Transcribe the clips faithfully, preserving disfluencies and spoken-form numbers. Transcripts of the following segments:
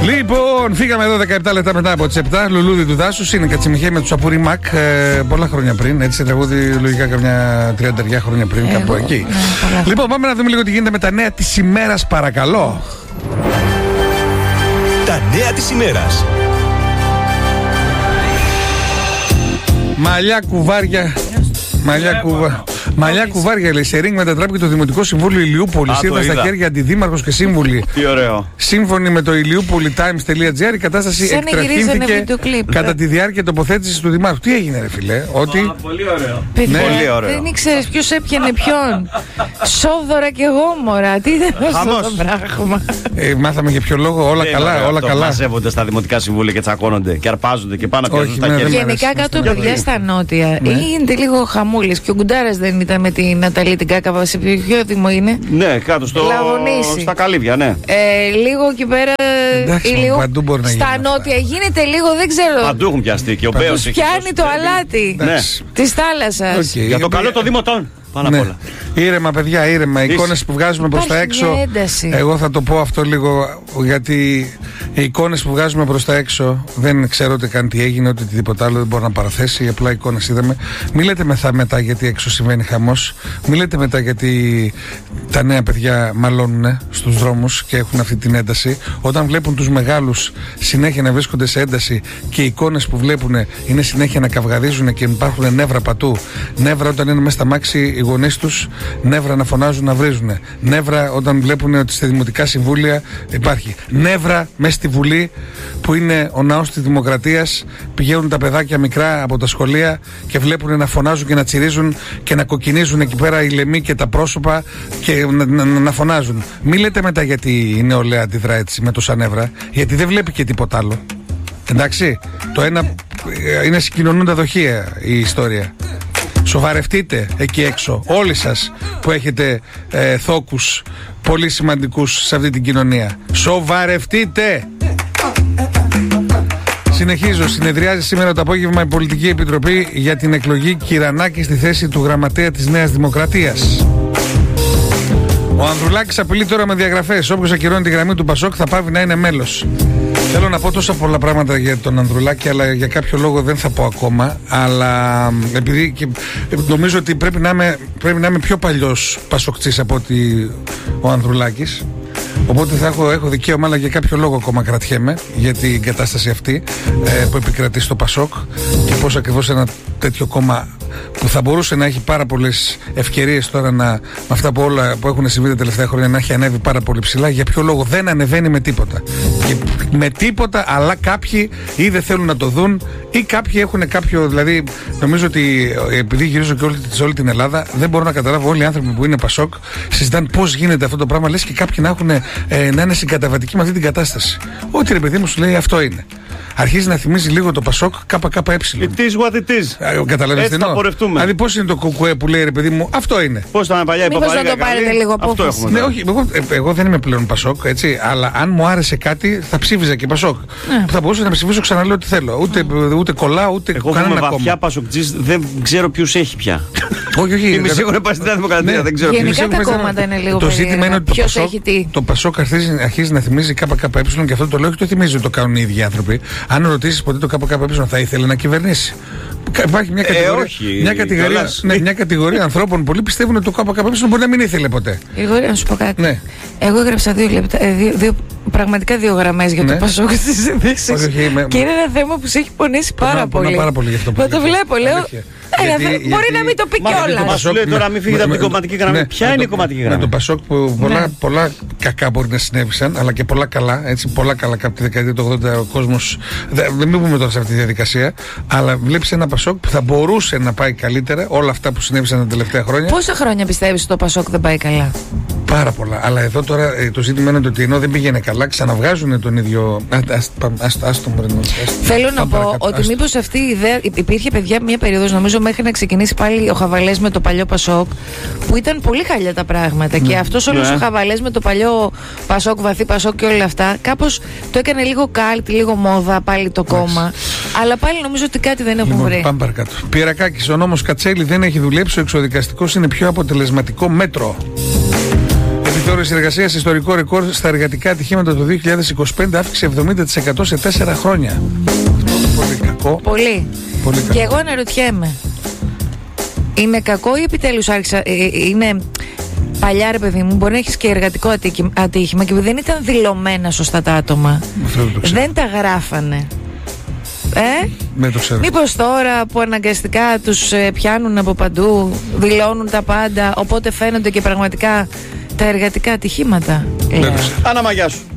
Λοιπόν, φύγαμε εδώ δεκαεπτά λεπτά μετά από τις επτά. Λουλούδι του δάσους είναι Κατσιμιχέ με τους Σαπούρι Μακ ε, πολλά χρόνια πριν. Έτσι, τραγούδι λογικά καμιά τριάντα χρόνια πριν, κάπου Εγώ, εκεί. Ναι, λοιπόν, πάμε να δούμε λίγο τι γίνεται με τα νέα της ημέρας, παρακαλώ. Τα νέα της ημέρας. Μαλλιά κουβάρια. Μαλλιά, κουβα... Μαλλιά κουβάρια, λέει. Σε ρίγκ μετατράπηκε το Δημοτικό Συμβούλιο Ηλιούπολης. Ήρθαν στα χέρια αντιδήμαρχος και σύμβουλοι. Τι ωραίο. Σύμφωνοι με το ηλιούπολιτime.gr, η κατάσταση σαν εκτραχύνθηκε κατά τη διάρκεια τοποθέτησης του Δημάρχου. Τι έγινε, ρε φιλέ, ότι. Α, πολύ ωραίο. Παιδιά, Ναι. Πολύ ωραίο. δεν ήξερες ποιος έπιανε ποιον. Σόδωρα και γόμορα. Τι ήταν αυτό Χαμός. το πράγμα. Ε, μάθαμε για ποιο λόγο, όλα Δεν καλά, είναι ωραίο όλα αυτό, καλά. Μαζεύονται στα δημοτικά συμβούλια και τσακώνονται και αρπάζονται και πάνω Όχι, πιάζουν τα ναι, δεν χέρια. μ' αρέσει. Γενικά κάτω Γιατί? παιδιά στα νότια γίνεται λίγο χαμούλης. Και ο Γκουντάρας δεν ήταν με την Ναταλή την Κάκαβα. Σε ποιο δήμο είναι? Ναι, κάτω στο... Λαγωνίσι. στα καλύβια, ναι. Ε, λίγο εκεί πέρα. Εντάξει, ηλίου- παντού μπορεί να στα γίνουν αυτά. νότια γίνεται λίγο, δεν ξέρω. Παντού έχουν πιαστεί και ο Παντού. Μπέος Τους έχει πιάνει δώσει το πέντε. αλάτι Ναι. της θάλασσας. Οκ. Για το καλό των δημοτών. Πάνω Ναι. απ' όλα. Ήρεμα, παιδιά, ήρεμα. Οι Είσαι. εικόνες που βγάζουμε προς τα Υπάρχει έξω. μια ένταση. Εγώ θα το πω αυτό λίγο, γιατί οι εικόνες που βγάζουμε προς τα έξω δεν ξέρω ούτε καν τι έγινε, ούτε τίποτα άλλο δεν μπορώ να παραθέσει. Απλά εικόνες είδαμε. Μη λέτε μεθα, μετά γιατί έξω συμβαίνει χαμός. Μη λέτε μετά γιατί τα νέα παιδιά μαλώνουν στους δρόμους και έχουν αυτή την ένταση. Όταν βλέπουν τους μεγάλους συνέχεια να βρίσκονται σε ένταση και οι εικόνες που βλέπουν είναι συνέχεια να καυγαδίζουν και υπάρχουν νεύρα πατού. Νεύρα όταν είναι μέσα στα μάξι οι γονείς τους, νεύρα να φωνάζουν, να βρίζουν. Νεύρα όταν βλέπουν ότι στα δημοτικά συμβούλια υπάρχει. Νεύρα μέσα στη Βουλή που είναι ο ναός της Δημοκρατίας. Πηγαίνουν τα παιδάκια μικρά από τα σχολεία και βλέπουν να φωνάζουν και να τσιρίζουν και να κοκκινίζουν εκεί πέρα οι λαιμοί και τα πρόσωπα και να, να, να φωνάζουν. Μη λέτε μετά γιατί η νεολαία αντιδρά έτσι με τόσα νεύρα, γιατί δεν βλέπει και τίποτα άλλο. Εντάξει, το ένα ε, είναι συγκοινωνούντα δοχεία η ιστορία. Σοβαρευτείτε εκεί έξω, όλοι σας που έχετε ε, θόκους πολύ σημαντικούς σε αυτή την κοινωνία. Σοβαρευτείτε! Συνεχίζω. Συνεδριάζει σήμερα το απόγευμα η Πολιτική Επιτροπή για την εκλογή Κυρανάκη στη θέση του γραμματέα της Νέας Δημοκρατίας. Ο Ανδρουλάκης απειλεί τώρα με διαγραφές. Όποιος ακυρώνει τη γραμμή του Πασόκ θα πάβει να είναι μέλος. Θέλω να πω τόσα πολλά πράγματα για τον Ανδρουλάκη, αλλά για κάποιο λόγο δεν θα πω ακόμα. Αλλά επειδή και, νομίζω ότι πρέπει να είμαι, πρέπει να είμαι πιο παλιός πασοκτσής από ότι ο Ανδρουλάκης. Οπότε θα έχω, έχω δικαίωμα, αλλά για κάποιο λόγο ακόμα κρατιέμαι για την κατάσταση αυτή ε, που επικρατεί στο Πασόκ και πώς ακριβώς ένα τέτοιο κόμμα που θα μπορούσε να έχει πάρα πολλές ευκαιρίες τώρα να, με αυτά που, όλα, που έχουν συμβεί τα τελευταία χρόνια να έχει ανέβει πάρα πολύ ψηλά, για ποιο λόγο δεν ανεβαίνει με τίποτα. Και με τίποτα, αλλά κάποιοι ή δεν θέλουν να το δουν ή κάποιοι έχουν κάποιο. Δηλαδή, νομίζω ότι επειδή γυρίζω και όλη, σε όλη την Ελλάδα, δεν μπορώ να καταλάβω όλοι οι άνθρωποι που είναι Πασόκ συζητάνε πώς γίνεται αυτό το πράγμα. Λες και κάποιοι να, έχουν, ε, να είναι συγκαταβατικοί με αυτή την κατάσταση. Ό,τι ρε παιδί μου σου λέει αυτό είναι. Αρχίζει να θυμίζει λίγο το Πασόκ ΚΚΕ. It is what it is. Καταλαβαίνεις Έτσι τι θα εννοώ. πορευτούμε. Δηλαδή πώς είναι το κουκουέ που λέει ρε παιδί μου, αυτό είναι. Πώς ήταν παλιά η Μήπως Παπαρίγα να το πάρετε καλή? λίγο Αυτό απόφαση. έχουμε Ναι, τώρα. όχι, εγώ, ε, εγώ δεν είμαι πλέον Πασόκ, έτσι, αλλά αν μου άρεσε κάτι θα ψήφιζα και Πασόκ. Ναι. Θα μπορούσα να ψηφίσω, ξαναλέω ό,τι θέλω. Ούτε, ούτε κολλάω, ούτε Εγώ που κανένα είμαι κόμμα. βαθιά πασοκτζής δεν ξέρω ποιους έχει πια. Όχι, όχι. Είμαι δεν- σίγουρο πάει στη Νέα Δημοκρατία, Ναι. δεν ξέρω Γενικά ποιους. τα Εμείς έχουμε κόμματα ένα- είναι λίγο Το ζήτημα περίεργα. είναι ότι το Ποιος Πασόκ, έχει τι. το Πασόκ αρχίζει, αρχίζει να θυμίζει ΚΚΕ και αυτό το λέω και το θυμίζει ότι το κάνουν οι ίδιοι άνθρωποι. Αν ρωτήσει ποτέ το ΚΚΕ θα ήθελε να κυβερνήσει. Υπάρχει μια Ε, κατηγορία, όχι, μια κατηγορία, κιόλας. ναι, μια κατηγορία ανθρώπων πολλοί πιστεύουν ότι το ΚΚΕ μπορεί να μην ήθελε ποτέ. Γρηγόρη, να σου πω κάτι. Ναι. Εγώ έγραψα δύο, λεπτά, ε, δύο, δύο, πραγματικά δύο γραμμές για Ναι. το Πασόκ στις ειδήσεις. Όχι, όχι, με- Και είναι ένα θέμα που σε έχει πονέσει πάρα Πονάω- πονάω πολύ. πάρα πολύ γι' αυτό που Μα το είπες. βλέπω, λέω. Αλήθεια. Ε, Γιατί- θα- γιατί- μπορεί να μην το πει Μα, γιατί το κιόλας. Πασόκ λέει τώρα μην φύγετε από την κομματική γραμμή. Ποια με είναι η το- κομματική Με γραμμή? το Πασόκ που πολλά, Ναι. πολλά κακά μπορεί να συνέβησαν, αλλά και πολλά καλά. Έτσι, πολλά καλά από τη δεκαετία του ογδόντα ο κόσμος. Δεν μην πούμε τώρα σε αυτή τη διαδικασία, αλλά βλέπεις ένα Πασόκ που θα μπορούσε να πάει καλύτερα όλα αυτά που συνέβησαν τα τελευταία χρόνια. Πόσα χρόνια πιστεύεις ότι το Πασόκ δεν πάει καλά? Πάρα πολλά. Αλλά εδώ τώρα ε, το ζήτημα είναι ότι ενώ δεν πήγαινε καλά, ξαναβγάζουν τον ίδιο. Άστο μου, Θέλω να πω ότι μήπως αυτή η ιδέα. Υπήρχε, παιδιά, μια περίοδος, νομίζω, μέχρι να ξεκινήσει πάλι ο Χαβαλές με το παλιό Πασόκ, που ήταν πολύ χαλιά τα πράγματα. Και αυτός όλος Ναι. ο Χαβαλές με το παλιό Πασόκ, βαθύ Πασόκ και όλα αυτά, κάπως το έκανε λίγο κάλτ, λίγο μόδα πάλι το κόμμα. Αλλά πάλι νομίζω ότι κάτι δεν έχουν Λοιπόν, βρει. πάμε παρακάτω. Πιερακάκης, ο νόμος Κατσέλη δεν έχει δουλέψει. Ο εξοδικαστικός είναι πιο αποτελεσματικό μέτρο. Επιθεώρηση εργασίας, ιστορικό ρεκόρ στα εργατικά ατυχήματα το δύο χιλιάδες είκοσι πέντε, αύξηση εβδομήντα τοις εκατό σε τέσσερα χρόνια. Αυτό είναι πολύ κακό. Πολύ. Πολύ κακό. Και εγώ αναρωτιέμαι, είναι κακό ή επιτέλους άρχισα, ε, είναι παλιά ρε παιδί μου, μπορεί να έχεις και εργατικό ατύχημα και δεν ήταν δηλωμένα σωστά τα άτομα. Το δεν τα γράφανε. Ε? Ναι, το ξέρω. Μήπως τώρα που αναγκαστικά τους ε, πιάνουν από παντού, δηλώνουν τα πάντα, οπότε φαίνονται και πραγματικά τα εργατικά ατυχήματα. Ναι, Άννα, μαγιά σου.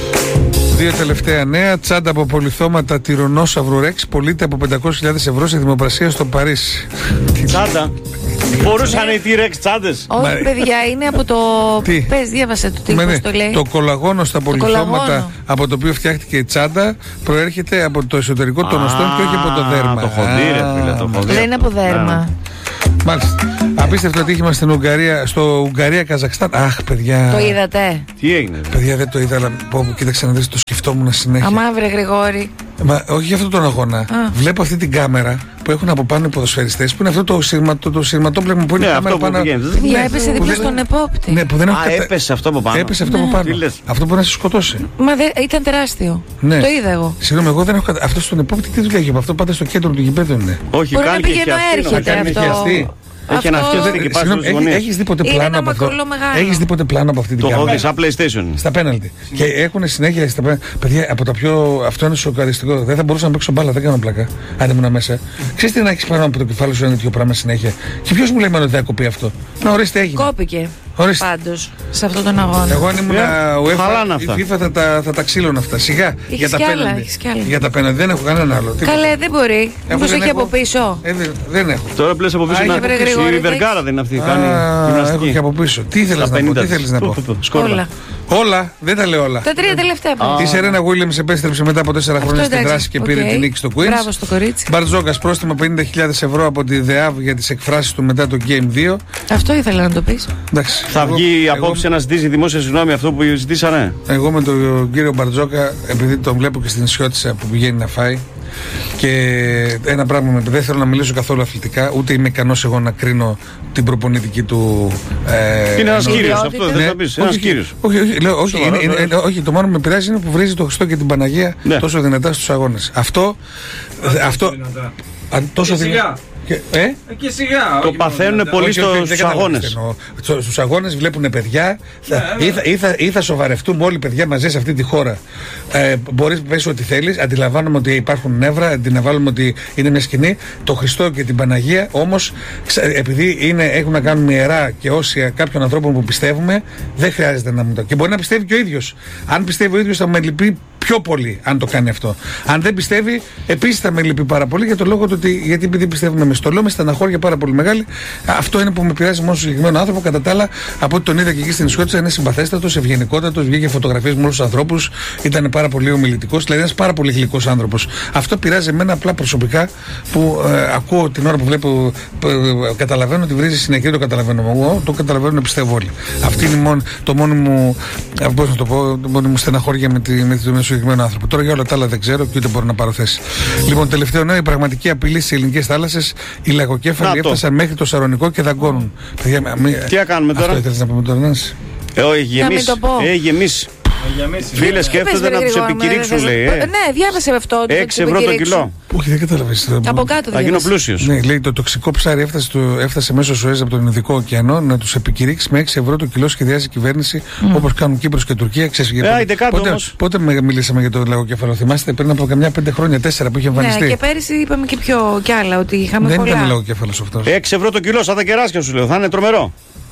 Δύο τελευταία νέα. Τσάντα από πολυθώματα τυρονόσαυρου Ρεξ πωλείται από πεντακόσιες χιλιάδες ευρώ σε δημοπρασία στο Παρίσι. Τσάντα. Μπορούσαν οι T-Rex τσάντες. Όχι, παιδιά, είναι από το. Τι? Πες, διάβασε το τι Ναι, το λέει. το κολαγόνο στα πολυθώματα κολαγόνο. από το οποίο φτιάχτηκε η τσάντα προέρχεται από το εσωτερικό των οστών και όχι από το δέρμα. Το χοντήρε, φίλε, το χοντήρε. Δεν είναι από δέρμα. Μάλιστα. Απίστευτο ατύχημα στην Ουγγαρία, στο Ουγγαρία-Καζακστάν. Αχ, παιδιά. Το είδατε? Τι έγινε? Παιδιά, δεν το είδα, αλλά πω, πω, κοίταξε να δεις, το σκεφτόμουν συνέχεια. Αμαύρε, Γρηγόρη. Μα, όχι για αυτόν τον αγώνα. Α. Βλέπω αυτή την κάμερα που έχουν από πάνω οι ποδοσφαιριστές, που είναι αυτό το, σειρμα, το, το σειρματόπλεγμα που είναι Ναι, η αυτό κάμερα που πάνω. πηγαίνει. Παιδιά, έπεσε που δίπλα δεν- στον επόπτη. Ναι, που δεν έχω Α, κατα- έπεσε αυτό από πάνω. Έπεσε αυτό Ναι. από πάνω. Τι λες? Αυτό μπορεί να σε σκοτώσει. Μα δε, ήταν τεράστιο. Ναι. Το είδα εγώ. Συγγνώμη, εγώ δεν έχω κατα... Αυτό στον επόπτη τι δουλειά έχει από αυτό, πάντα στο κέντρο του γηπέδου είναι. Όχι, Μπορεί να κάνει και πηγαίνω χιαστή, έρχεται κάνει αυτό. χιαστή. Έχει ένα Αυτό- χιαστή και πάει στους γωνίες. Έχει δει ποτέ Είναι πλάνο ένα από αυτό? μακρούλο μεγάλο. Έχει δει ποτέ πλάνο από αυτή την Το έχω κάμερα? δει σαν PlayStation. Στα πέναλτι. Και έχουν συνέχεια στα πέναλτι. Παιδιά, από τα πιο. Αυτό είναι σοκαριστικό. Δεν θα μπορούσα να παίξω μπάλα, δεν κάνω πλάκα. Αν ήμουν μέσα. Ξέρεις τι να έχει πάνω από το κεφάλι σου ένα τέτοιο πράγμα συνέχεια? Και ποιο μου λέει ότι δεν κοπεί αυτό? Να ορίστε, έγινε. Κόπηκε. Ορίστε. Πάντως, σε αυτόν τον αγώνα. Εγώ αν ήμουν Ε, χαλάνε UEFA, αυτά. η FIFA θα τα, θα τα ξύλωνα αυτά. Σιγά. Έχεις Για τα κι άλλα, πέναλτι. έχεις κι άλλα. Για τα πέναλτι δεν έχω κανένα άλλο. Τίποτα. Καλέ, δεν μπορεί. Αφού Μήπως δεν έχει έχω- από πίσω. Ε, δεν, δεν έχω. Τώρα πλέον από πίσω Α, να είχε βρε, Γρηγόρη, η Βεργάρα δεν είναι αυτή. Κάνει Α, έχω γυμναστική. και από πίσω. Τι ήθελες Στα να πω, πενήντα. τι θέλεις να πω? Σκόρδα. Όλα. Όλα, δεν τα λέω όλα. Τα τρία τελευταία παιδιά. Η Σερένα Williams επέστρεψε μετά από τέσσερα Αυτό χρόνια στη εντάξει, δράση και οκ. πήρε την νίκη στο Queens. Μπράβο στο κορίτσι. Μπαρτζόκας πρόστιμο πενήντα χιλιάδες ευρώ από τη ΔΕΑΒ για τις εκφράσεις του μετά το Game δύο. Αυτό ήθελα να το πεις. Εντάξει, Θα εγώ- βγει εγώ- απόψε να ζητήσει δημόσια συγγνώμη αυτό που ζητήσανε. Εγώ με τον κύριο Μπαρτζόκα, επειδή τον βλέπω και στην Ισιώτισσα που πηγαίνει να φάει, και ένα πράγμα με δεν θέλω να μιλήσω καθόλου αθλητικά, ούτε είμαι ικανός εγώ να κρίνω την προπονητική του. Ε, Είναι ένας εννοώ- κύριος ιδιότητα. αυτό, δεν Ναι, θα πεις. Ένας όχι, κύριος. όχι, όχι, λέω, όχι, Σοβαρό, είναι- είναι- ναι. όχι, το μόνο που με πειράζει είναι που βρίζει το Χριστό και την Παναγία Ναι. τόσο δυνατά στους αγώνες. Αυτό. αυτό α, τόσο δυνατά. Και, ε? Και σιγά. Το όχι παθαίνουν μόνο πολύ Όχι, όχι, στο- δεν στους καταλαβαίνεις αγώνες. τι εννοώ. Στο- Στους αγώνες βλέπουν παιδιά. θα- ή, θα, ή, θα, ή θα σοβαρευτούμε όλοι παιδιά μαζί σε αυτή τη χώρα. Ε, μπορείς να πες ό,τι θέλεις. Αντιλαμβάνομαι ότι υπάρχουν νεύρα. Αντιλαμβάνομαι ότι είναι μια σκηνή. Το Χριστό και την Παναγία όμως, ξα- επειδή είναι, έχουν να κάνουν ιερά και όσια κάποιων ανθρώπων που πιστεύουμε, δεν χρειάζεται να μου το. Και μπορεί να πιστεύει και ο ίδιος. Αν πιστεύει ο ίδιος, θα με λυπεί πιο πολύ αν το κάνει αυτό. Αν δεν πιστεύει, επίσης θα με λυπεί πάρα πολύ για το λόγο του ότι γιατί επειδή πιστεύουμε εμείς. Το λέω με στεναχώρια πάρα πολύ μεγάλη. Αυτό είναι που με πειράζει μόνο στον συγκεκριμένο άνθρωπο. Κατά τα άλλα, από ό,τι τον είδα και εκεί στην Ισχυώτισσα, είναι συμπαθέστατος, ευγενικότατος, βγήκε φωτογραφίες με όλους τους ανθρώπους, ήταν πάρα πολύ ομιλητικός, δηλαδή ένας πάρα πολύ γλυκός άνθρωπος. Αυτό πειράζει εμένα απλά προσωπικά που ε, ακούω την ώρα που βλέπω, ε, ε, καταλαβαίνω ότι βρίζει συνεχεία, το καταλαβαίνω εγώ, το καταλαβαίνω, πιστεύω όλοι. Αυτή είναι μόνο, το μόνο μου, ε, πώς να το πω, το μόνο μου στεναχώρια με, τη, με τον συγκεκριμένο άνθρωπο. Τώρα για όλα τα άλλα δεν ξέρω και ούτε μπορώ να πάρω θέση. Λοιπόν, τελευταίο νέο, η πραγματική απειλή στις ελληνικές θάλασσες, οι λαγοκέφαλοι Να το. έφτασαν μέχρι το Σαρονικό και δαγκώνουν. Παιδιά, μη- Τι να κάνουμε τώρα? Αυτό ήθελες να πούμε τώρα, Νάνση? Ε, όχι, γεμίσει. το πω. Ε, γεμίσει. Για μέση. Φίλε, Τι σκέφτονται πες, να βρε, τους Γρηγόρη, επικηρύξουν, με- λέει. ε. Ναι, διάβασε αυτό. ότι θα Έξι τους ευρώ το επικηρύξουν. κιλό. Όχι, δεν κατάλαβες. Από κάτω Θα γίνω διάβασε. πλούσιος. Ναι, λέει το τοξικό ψάρι έφτασε, το, έφτασε μέσω Σουέζ από τον Ινδικό ωκεανό να του επικηρύξει με έξι ευρώ το κιλό, σχεδιάζει η κυβέρνηση Mm. όπως κάνουν Κύπρος και Τουρκία. Ξέρεις, Ε, άιντε κάτω πότε, όμως. πότε με- μιλήσαμε για το λαγοκέφαλο, θυμάστε πριν από καμιά πέντε χρόνια, τέσσερα που είχε εμφανιστεί. Ναι, και πέρυσι είπαμε και πιο κι άλλα ότι είχαμε Δεν ήταν πολλά. λαγοκέφαλος αυτός. Έξι ευρώ το κιλό, σαν τα κεράσια σου λέω. Θα είναι τρομερό.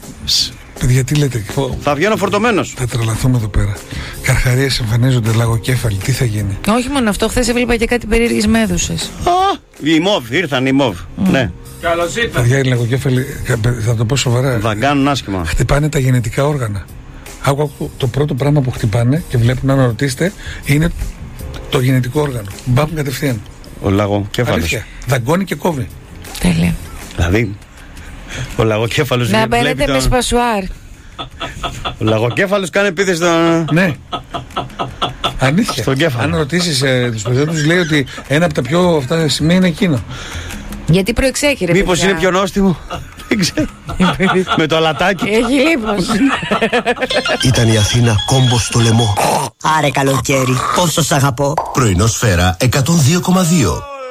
Παιδιά, τι λέτε, πω, Θα βγαίνω φορτωμένος. θα τρελαθούμε εδώ πέρα. Καρχαρίες εμφανίζονται, λαγοκέφαλοι, τι θα γίνει? Όχι μόνο αυτό, χθες έβλεπα και κάτι περίεργες μέδουσες. Α, οι μοβ, ήρθαν οι μοβ. Ναι, Καλώς ήρθατε. Παιδιά, οι λαγοκέφαλοι, θα το πω σοβαρά, δαγκάνουν άσχημα. χτυπάνε τα γενετικά όργανα. Άκου, άκου, το πρώτο πράγμα που χτυπάνε και βλέπουν να αναρωτήσετε είναι το γενετικό όργανο. Μπαμ κατευθείαν. Ο λαγοκέφαλος. Αλήθεια. Δαγκώνει και κόβει. Τέλεια. Δηλαδή, ο λαγοκέφαλος Να βλέπει μπαίνετε με τον- σπασουάρ. Ο λαγοκέφαλος κάνει επίθεση στον... Ναι. Αλήθεια. Στον κέφαλο. Αν ρωτήσει ε, του περισσότερου, λέει ότι ένα από τα πιο αυτά σημεία είναι εκείνο. Γιατί προεξέχει ρε Μήπως παιδιά. είναι πιο νόστιμο. Δεν ξέρω. Με το αλατάκι. Έχει λίπος. Ήταν η Αθήνα κόμπο στο λαιμό. Άρε καλοκαίρι, πόσο σ' αγαπώ. Πρωινό Σφαίρα εκατόν δύο κόμμα δύο.